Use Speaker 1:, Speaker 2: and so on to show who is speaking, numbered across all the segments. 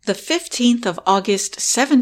Speaker 1: The 15th of August,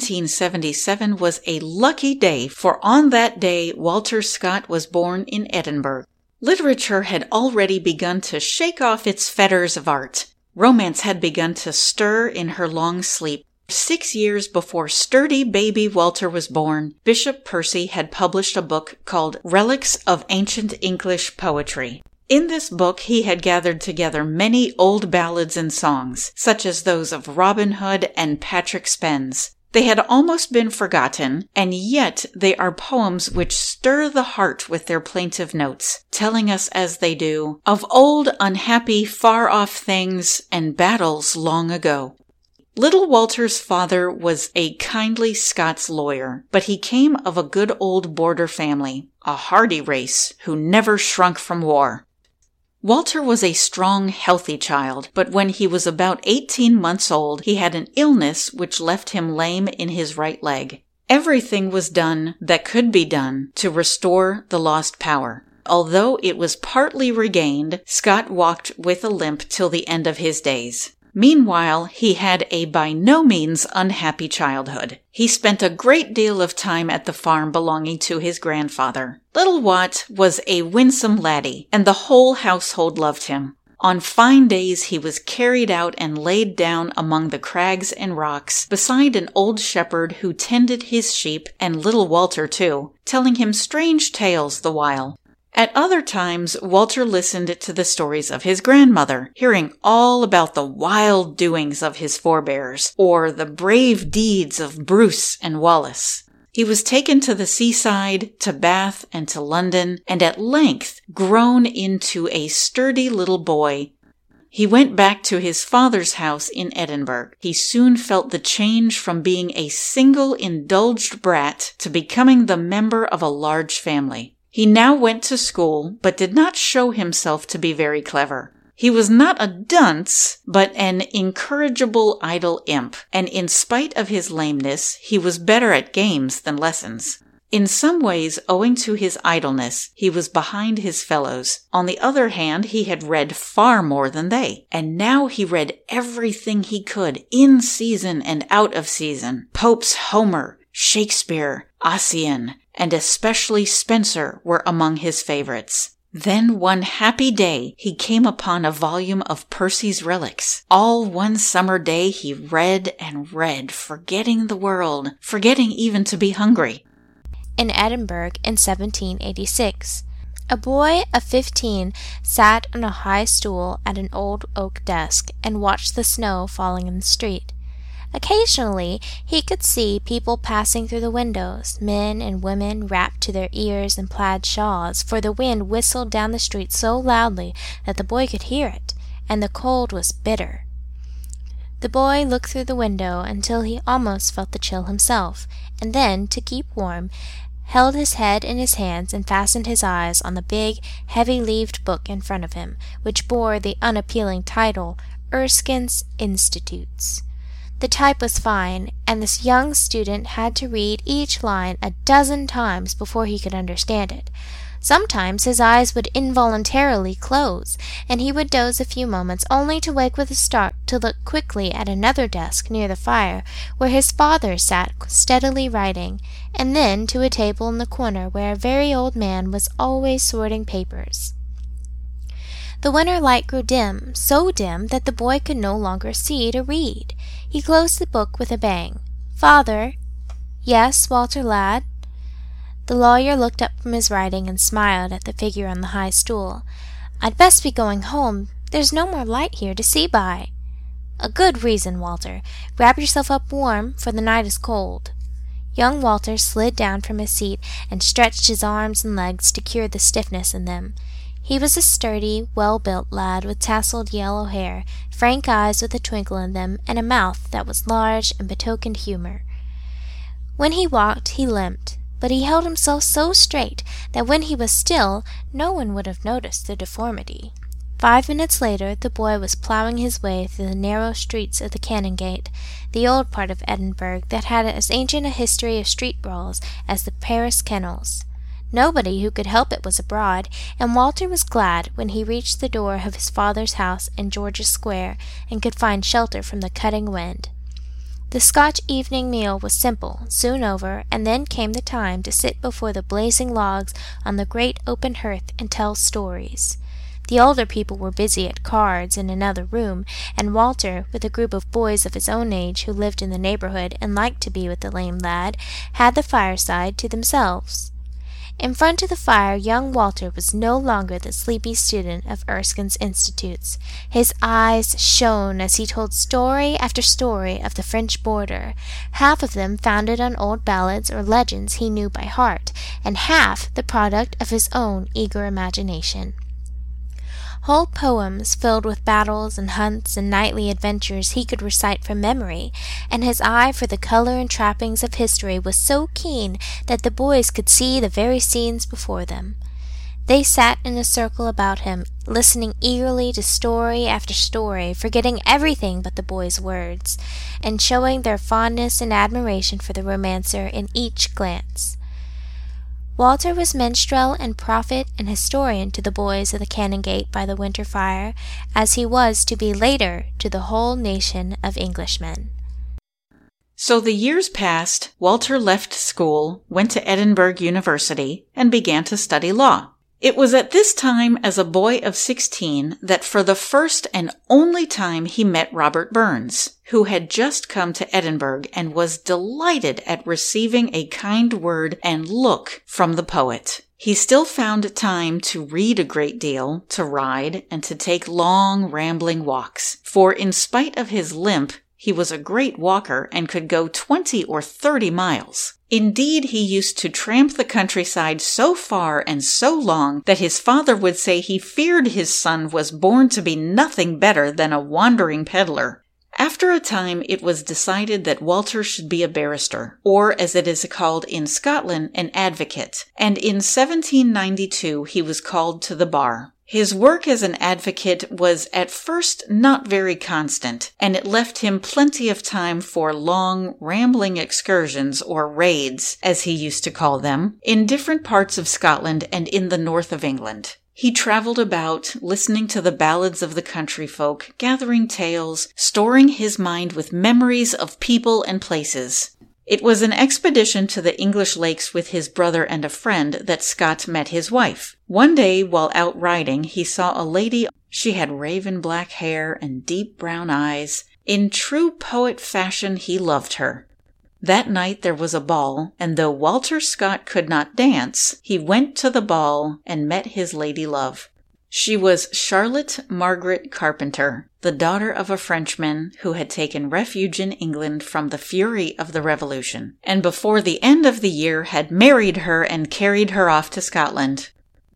Speaker 1: 1777 was a lucky day, for on that day Walter Scott was born in Edinburgh. Literature had already begun to shake off its fetters of art. Romance had begun to stir in her long sleep. 6 years before sturdy baby Walter was born, Bishop Percy had published a book called Relics of Ancient English Poetry. In this book he had gathered together many old ballads and songs, such as those of Robin Hood and Patrick Spens. They had almost been forgotten, and yet they are poems which stir the heart with their plaintive notes, telling us as they do, of old unhappy far-off things and battles long ago. Little Walter's father was a kindly Scots lawyer, but he came of a good old border family, a hardy race who never shrunk from war. Walter was a strong, healthy child, but when he was about 18 months old, he had an illness which left him lame in his right leg. Everything was done that could be done to restore the lost power. Although it was partly regained, Scott walked with a limp till the end of his days. Meanwhile, he had a by no means unhappy childhood. He spent a great deal of time at the farm belonging to his grandfather. Little Wat was a winsome laddie, and the whole household loved him. On fine days he was carried out and laid down among the crags and rocks, beside an old shepherd who tended his sheep, and little Walter too, telling him strange tales the while. At other times, Walter listened to the stories of his grandmother, hearing all about the wild doings of his forebears, or the brave deeds of Bruce and Wallace. He was taken to the seaside, to Bath, and to London, and at length grown into a sturdy little boy. He went back to his father's house in Edinburgh. He soon felt the change from being a single indulged brat to becoming the member of a large family. He now went to school, but did not show himself to be very clever. He was not a dunce, but an incorrigible idle imp, and in spite of his lameness, he was better at games than lessons. In some ways, owing to his idleness, he was behind his fellows. On the other hand, he had read far more than they, and now he read everything he could, in season and out of season. Pope's Homer, Shakespeare, Ossian, and especially Spenser were among his favorites. Then one happy day he came upon a volume of Percy's Relics. All one summer day he read and read, forgetting the world, forgetting even to be hungry.
Speaker 2: In Edinburgh in 1786, a boy of 15 sat on a high stool at an old oak desk and watched the snow falling in the street. Occasionally he could see people passing through the windows, men and women wrapped to their ears in plaid shawls, for the wind whistled down the street so loudly that the boy could hear it, and the cold was bitter. The boy looked through the window until he almost felt the chill himself, and then, to keep warm, held his head in his hands and fastened his eyes on the big, heavy-leaved book in front of him, which bore the unappealing title, Erskine's Institutes. The type was fine, and this young student had to read each line a dozen times before he could understand it. Sometimes his eyes would involuntarily close, and he would doze a few moments, only to wake with a start to look quickly at another desk near the fire, where his father sat steadily writing, and then to a table in the corner where a very old man was always sorting papers. The winter light grew dim, so dim that the boy could no longer see to read. He closed the book with a bang. "Father." "Yes, Walter, lad?" The lawyer looked up from his writing and smiled at the figure on the high stool. "I'd best be going home. There's no more light here to see by." "A good reason, Walter. Wrap yourself up warm, for the night is cold." Young Walter slid down from his seat and stretched his arms and legs to cure the stiffness in them. He was a sturdy, well-built lad with tousled yellow hair, frank eyes with a twinkle in them, and a mouth that was large and betokened humor. When he walked, he limped, but he held himself so straight that when he was still, no one would have noticed the deformity. 5 minutes later, the boy was ploughing his way through the narrow streets of the Canongate, the old part of Edinburgh that had as ancient a history of street brawls as the Paris kennels. Nobody who could help it was abroad, and Walter was glad when he reached the door of his father's house in George's Square and could find shelter from the cutting wind. The Scotch evening meal was simple, soon over, and then came the time to sit before the blazing logs on the great open hearth and tell stories. The older people were busy at cards in another room, and Walter, with a group of boys of his own age who lived in the neighborhood and liked to be with the lame lad, had the fireside to themselves. In front of the fire young Walter was no longer the sleepy student of Erskine's Institutes. His eyes shone as he told story after story of the French border, half of them founded on old ballads or legends he knew by heart, and half the product of his own eager imagination. Whole poems filled with battles and hunts and knightly adventures he could recite from memory, and his eye for the color and trappings of history was so keen that the boys could see the very scenes before them. They sat in a circle about him, listening eagerly to story after story, forgetting everything but the boys' words, and showing their fondness and admiration for the romancer in each glance. Walter was minstrel and prophet and historian to the boys of the Canongate by the winter fire, as he was to be later to the whole nation of Englishmen.
Speaker 1: So the years passed, Walter left school, went to Edinburgh University, and began to study law. It was at this time, as a boy of 16, that for the first and only time he met Robert Burns, who had just come to Edinburgh and was delighted at receiving a kind word and look from the poet. He still found time to read a great deal, to ride, and to take long, rambling walks, for in spite of his limp, he was a great walker and could go 20 or 30 miles. Indeed, he used to tramp the countryside so far and so long that his father would say he feared his son was born to be nothing better than a wandering peddler. After a time, it was decided that Walter should be a barrister, or as it is called in Scotland, an advocate, and in 1792 he was called to the bar. His work as an advocate was at first not very constant, and it left him plenty of time for long, rambling excursions, or raids, as he used to call them, in different parts of Scotland and in the north of England. He traveled about, listening to the ballads of the country folk, gathering tales, storing his mind with memories of people and places. It was an expedition to the English lakes with his brother and a friend that Scott met his wife. One day, while out riding, he saw a lady. She had raven black hair and deep brown eyes. In true poet fashion, he loved her. That night there was a ball, and though Walter Scott could not dance, he went to the ball and met his lady-love. She was Charlotte Margaret Carpenter, the daughter of a Frenchman who had taken refuge in England from the fury of the Revolution, and before the end of the year had married her and carried her off to Scotland.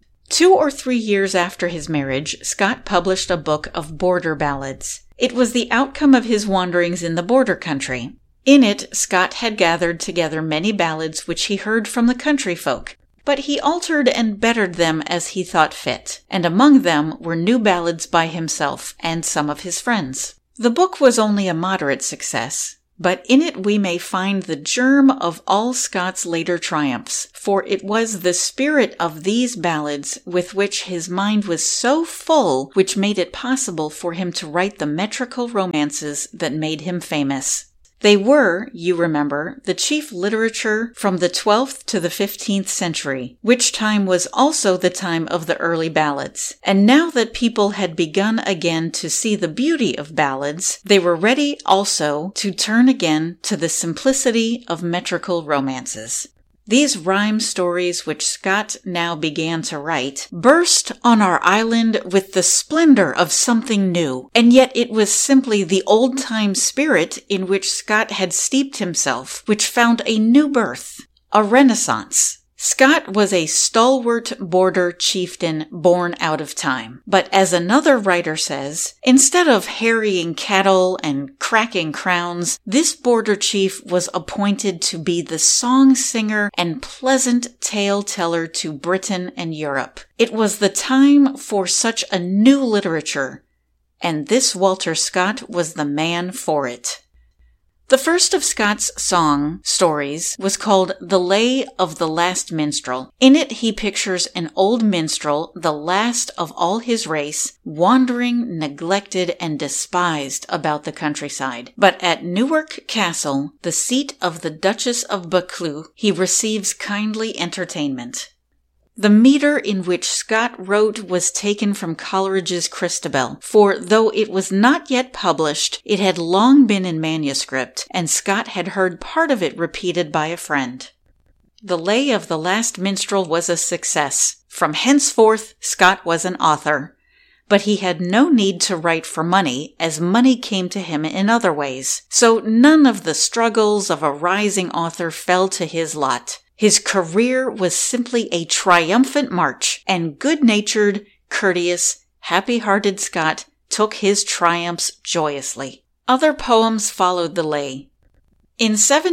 Speaker 1: 2 or 3 years after his marriage, Scott published a book of border ballads. It was the outcome of his wanderings in the border country. In it, Scott had gathered together many ballads which he heard from the country folk, but he altered and bettered them as he thought fit, and among them were new ballads by himself and some of his friends. The book was only a moderate success, but in it we may find the germ of all Scott's later triumphs, for it was the spirit of these ballads with which his mind was so full which made it possible for him to write the metrical romances that made him famous. They were, you remember, the chief literature from the 12th to the 15th century, which time was also the time of the early ballads. And now that people had begun again to see the beauty of ballads, they were ready also to turn again to the simplicity of metrical romances. These rhyme stories which Scott now began to write burst on our island with the splendor of something new, and yet it was simply the old-time spirit in which Scott had steeped himself, which found a new birth, a renaissance. Scott was a stalwart border chieftain born out of time. But as another writer says, instead of harrying cattle and cracking crowns, this border chief was appointed to be the song singer and pleasant tale teller to Britain and Europe. It was the time for such a new literature, and this Walter Scott was the man for it. The first of Scott's song stories was called The Lay of the Last Minstrel. In it, he pictures an old minstrel, the last of all his race, wandering, neglected, and despised about the countryside. But at Newark Castle, the seat of the Duchess of Buccleuch, he receives kindly entertainment. The meter in which Scott wrote was taken from Coleridge's Christabel, for though it was not yet published, it had long been in manuscript, and Scott had heard part of it repeated by a friend. The Lay of the Last Minstrel was a success. From henceforth, Scott was an author. But he had no need to write for money, as money came to him in other ways. So none of the struggles of a rising author fell to his lot. His career was simply a triumphant march, and good-natured, courteous, happy-hearted Scott took his triumphs joyously. Other poems followed the lay. In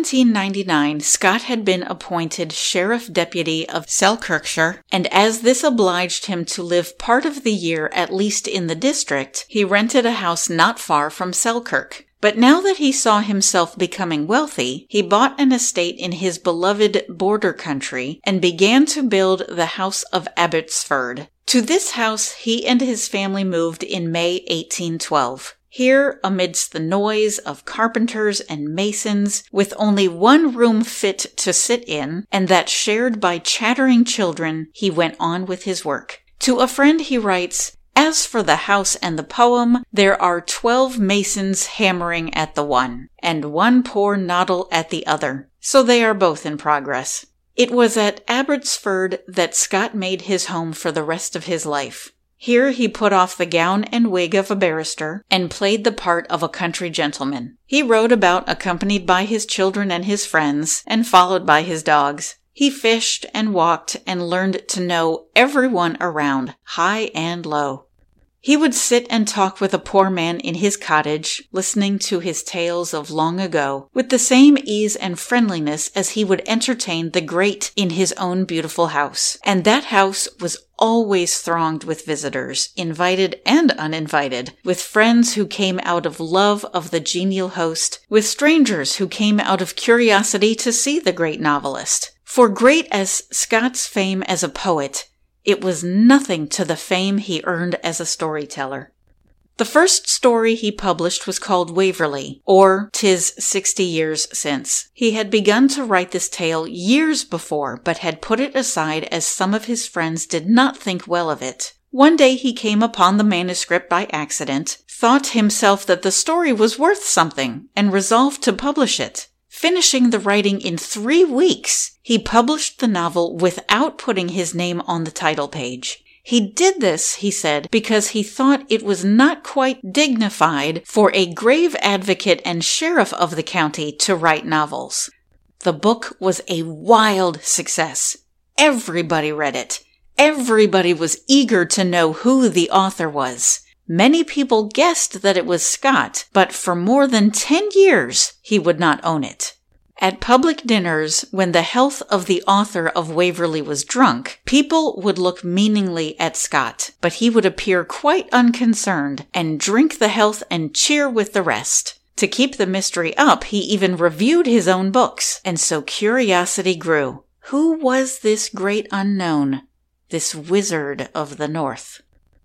Speaker 1: 1799, Scott had been appointed Sheriff Deputy of Selkirkshire, and as this obliged him to live part of the year at least in the district, he rented a house not far from Selkirk. But now that he saw himself becoming wealthy, he bought an estate in his beloved border country and began to build the house of Abbotsford. To this house he and his family moved in May 1812. Here, amidst the noise of carpenters and masons, with only one room fit to sit in, and that shared by chattering children, he went on with his work. To a friend he writes, "As for the house and the poem, there are 12 masons hammering at the one, and one poor noddle at the other, so they are both in progress." It was at Abbotsford that Scott made his home for the rest of his life. Here he put off the gown and wig of a barrister and played the part of a country gentleman. He rode about accompanied by his children and his friends, and followed by his dogs. He fished and walked and learned to know everyone around, high and low. He would sit and talk with a poor man in his cottage, listening to his tales of long ago, with the same ease and friendliness as he would entertain the great in his own beautiful house. And that house was always thronged with visitors, invited and uninvited, with friends who came out of love of the genial host, with strangers who came out of curiosity to see the great novelist. For great as Scott's fame as a poet, it was nothing to the fame he earned as a storyteller. The first story he published was called Waverley, or 'Tis 60 Years Since. He had begun to write this tale years before, but had put it aside as some of his friends did not think well of it. One day he came upon the manuscript by accident, thought himself that the story was worth something, and resolved to publish it. Finishing the writing in 3 weeks, he published the novel without putting his name on the title page. He did this, he said, because he thought it was not quite dignified for a grave advocate and sheriff of the county to write novels. The book was a wild success. Everybody read it. Everybody was eager to know who the author was. Many people guessed that it was Scott, but for more than 10 years he would not own it. At public dinners, when the health of the author of Waverley was drunk, people would look meaningly at Scott, but he would appear quite unconcerned and drink the health and cheer with the rest. To keep the mystery up, he even reviewed his own books, and so curiosity grew. Who was this great unknown, this wizard of the North?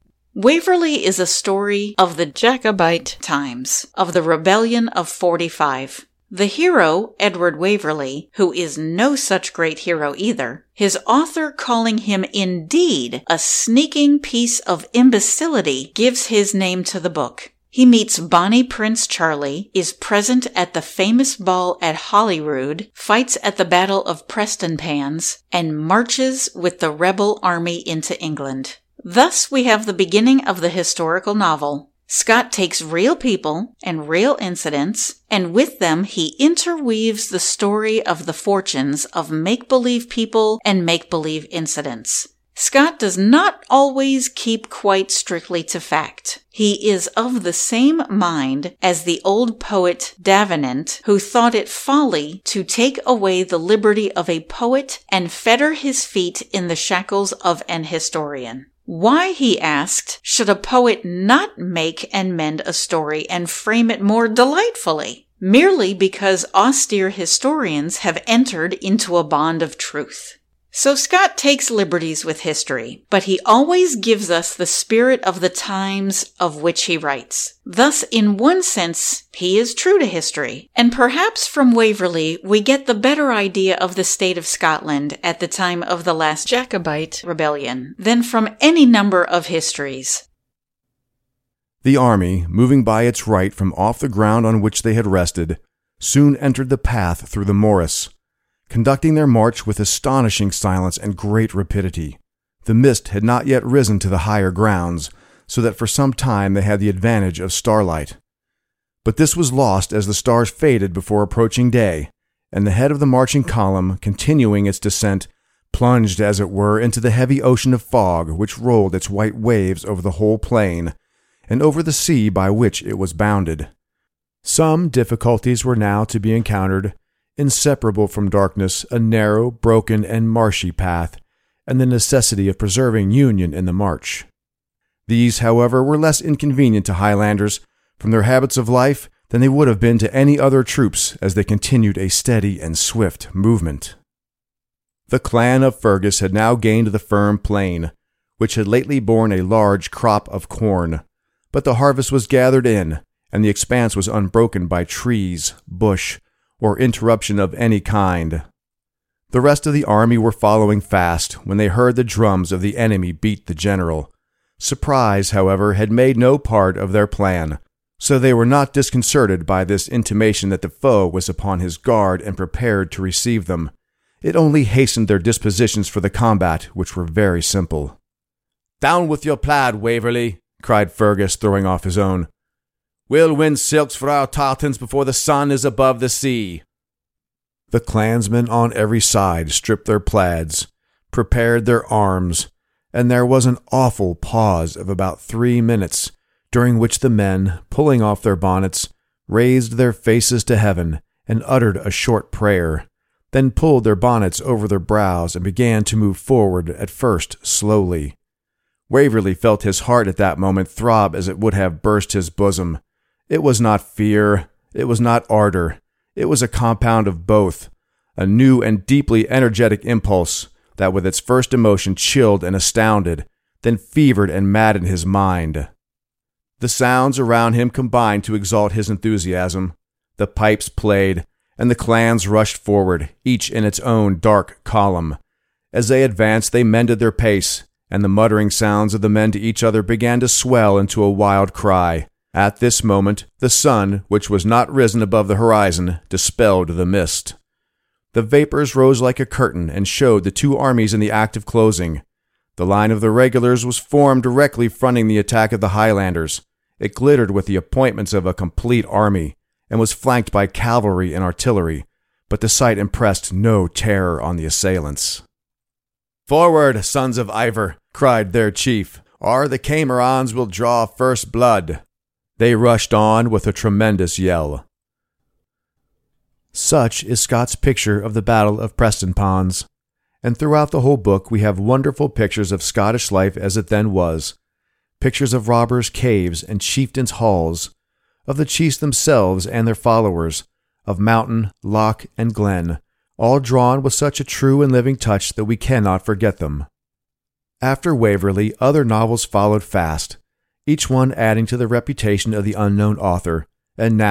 Speaker 1: Waverley is a story of the Jacobite times, of the rebellion of 45. The hero, Edward Waverley, who is no such great hero either, his author calling him indeed a sneaking piece of imbecility, gives his name to the book. He meets bonny Prince Charlie, is present at the famous ball at Holyrood, fights at the Battle of Prestonpans, and marches with the rebel army into England. Thus we have the beginning of the historical novel. Scott takes real people and real incidents, and with them he interweaves the story of the fortunes of make-believe people and make-believe incidents. Scott does not always keep quite strictly to fact. He is of the same mind as the old poet Davenant, who thought it folly to take away the liberty of a poet and fetter his feet in the shackles of an historian. Why, he asked, should a poet not make and mend a story and frame it more delightfully? merely because austere historians have entered into a bond of truth. So Scott takes liberties with history, but he always gives us the spirit of the times of which he writes. Thus, in one sense, he is true to history. And perhaps from Waverley, we get the better idea of the state of Scotland at the time of the last Jacobite rebellion than from any number of histories.
Speaker 3: The army, moving by its right from off the ground on which they had rested, soon entered the path through the morass, conducting their march with astonishing silence and great rapidity. The mist had not yet risen to the higher grounds, so that for some time they had the advantage of starlight. But this was lost as the stars faded before approaching day, and the head of the marching column, continuing its descent, plunged as it were into the heavy ocean of fog which rolled its white waves over the whole plain, and over the sea by which it was bounded. Some difficulties were now to be encountered, inseparable from darkness, a narrow, broken, and marshy path, and the necessity of preserving union in the march. These, however, were less inconvenient to Highlanders from their habits of life than they would have been to any other troops as they continued a steady and swift movement. The clan of Fergus had now gained the firm plain, which had lately borne a large crop of corn, but the harvest was gathered in, and the expanse was unbroken by trees, bush, or interruption of any kind. The rest of the army were following fast when they heard the drums of the enemy beat the general. Surprise, however, had made no part of their plan, so they were not disconcerted by this intimation that the foe was upon his guard and prepared to receive them. It only hastened their dispositions for the combat, which were very simple. "Down with your plaid, Waverley," cried Fergus, throwing off his own. "We'll win silks for our tartans before the sun is above the sea." The clansmen on every side stripped their plaids, prepared their arms, and there was an awful pause of about 3 minutes, during which the men, pulling off their bonnets, raised their faces to heaven and uttered a short prayer, then pulled their bonnets over their brows and began to move forward, at first slowly. Waverley felt his heart at that moment throb as it would have burst his bosom. It was not fear, it was not ardor, it was a compound of both, a new and deeply energetic impulse that with its first emotion chilled and astounded, then fevered and maddened his mind. The sounds around him combined to exalt his enthusiasm. The pipes played, and the clans rushed forward, each in its own dark column. As they advanced, they mended their pace, and the muttering sounds of the men to each other began to swell into a wild cry. At this moment, the sun, which was not risen above the horizon, dispelled the mist. The vapors rose like a curtain and showed the two armies in the act of closing. The line of the regulars was formed directly fronting the attack of the Highlanders. It glittered with the appointments of a complete army, and was flanked by cavalry and artillery, but the sight impressed no terror on the assailants. "Forward, sons of Ivor!" cried their chief, "or the Camerons will draw first blood." They rushed on with a tremendous yell. Such is Scott's picture of the Battle of Prestonpans, and throughout the whole book we have wonderful pictures of Scottish life as it then was, pictures of robbers' caves and chieftains' halls, of the chiefs themselves and their followers, of mountain, loch, and glen, all drawn with such a true and living touch that we cannot forget them. After Waverley, other novels followed fast, each one adding to the reputation of the unknown author, and now